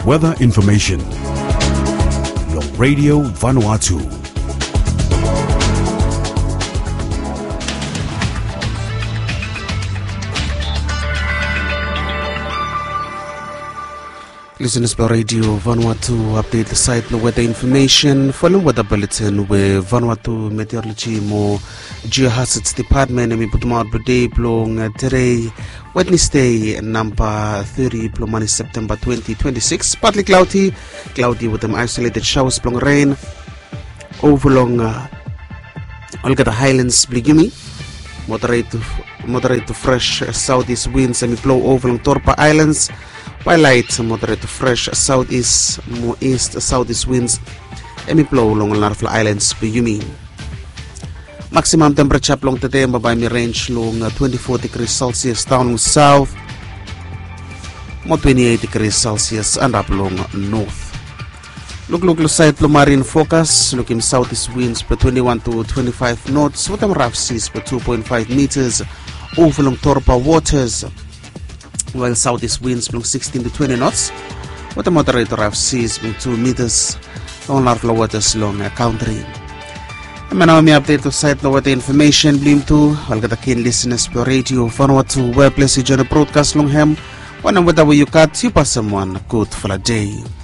weather information. Your Radio Vanuatu. Listeners by Radio Vanuatu update the site the weather information. Follow weather bulletin with Vanuatu Meteorology mo Geohazards Department and we put them out per day blong today Wednesday number 30 Plomani September 2026. Partly cloudy with some isolated showers blong rain over long Olga Highlands Bligumi. Moderate to fresh southeast winds and blow over long Torpa Islands. While light, moderate to fresh southeast, more east, southeast winds and blow along Larfla Islands, Biyumi. Maximum temperature along today, Mabay range long 24 degrees Celsius down south, more 28 degrees Celsius and up along north. Look side marine focus, looking southeast winds per 21 to 25 knots, with them rough seas per 2.5 meters over long Torpa waters. While southeast winds blowing 16 to 20 knots, with a moderate rough seas being 2 meters on large waters along a country. And now me update to site the weather information blim to I'll get the keen listeners per radio Vanuatu where place you join a broadcast long ham when and whether you cut you pass someone good for a day.